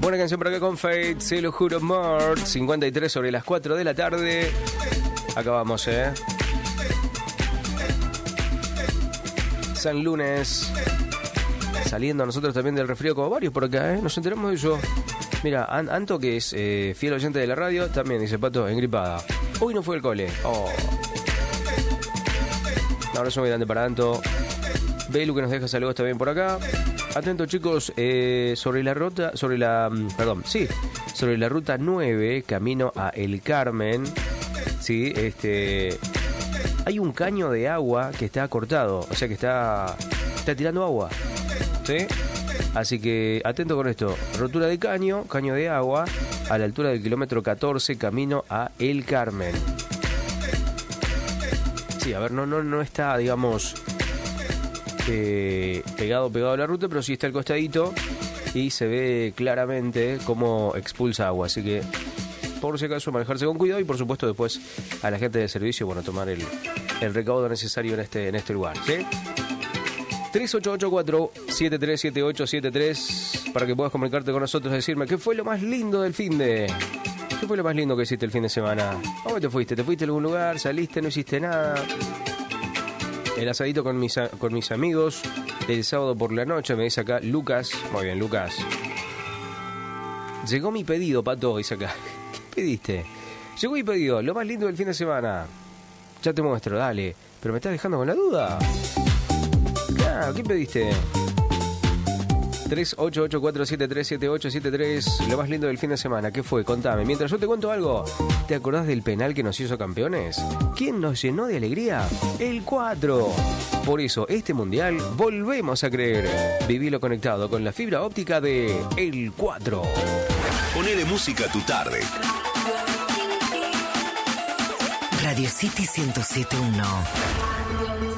Buena canción por acá con Fate, se lo juro, Mort. 53 sobre las 4 de la tarde. Acabamos, San Lunes. Saliendo nosotros también del resfrío como varios por acá, Nos enteramos de eso. Mira, Anto, que es fiel oyente de la radio, también dice, Pato, engripada. Hoy no fue al cole. Oh. Un abrazo muy grande para Anto. Belu, que nos deja saludos también por acá. Atentos, chicos, sobre la ruta 9, camino a El Carmen. Sí, hay un caño de agua que está cortado, o sea que está tirando agua. ¿Sí? Así que atento con esto. Rotura de caño de agua a la altura del kilómetro 14, camino a El Carmen. Sí, a ver, no está, digamos, pegado a la ruta, pero sí está al costadito y se ve claramente cómo expulsa agua. Así que, por si acaso, manejarse con cuidado y, por supuesto, después a la gente de servicio, bueno, tomar el recaudo necesario en este lugar, ¿sí? 3884-737873 para que puedas comunicarte con nosotros y decirme qué fue lo más lindo del finde. ¿Qué fue lo más lindo que hiciste el fin de semana? ¿A dónde te fuiste? ¿Te fuiste a algún lugar? ¿Saliste? ¿No hiciste nada? El asadito con mis amigos el sábado por la noche, me dice acá Lucas. Muy bien, Lucas. Llegó mi pedido, Pato, dice acá. ¿Qué pediste? Llegó mi pedido, lo más lindo del fin de semana. Ya te muestro, dale. Pero me estás dejando con la duda. ¿Qué pediste? 3884737873. Lo más lindo del fin de semana, ¿qué fue? Contame. Mientras yo te cuento algo, ¿te acordás del penal que nos hizo campeones? ¿Quién nos llenó de alegría? El 4. Por eso, este mundial volvemos a creer. Vivilo conectado con la fibra óptica de El 4. Ponele música a tu tarde. Radio City 107.1.